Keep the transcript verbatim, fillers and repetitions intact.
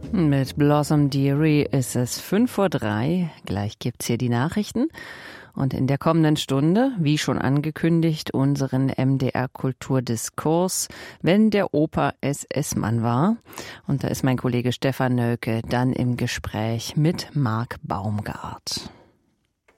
Mit Blossom Dearie ist es fünf vor drei. Gleich gibt's hier die Nachrichten. Und in der kommenden Stunde, wie schon angekündigt, unseren M D R-Kulturdiskurs, wenn der Opa S S-Mann war. Und da ist mein Kollege Stefan Nölke dann im Gespräch mit Marc Baumgart.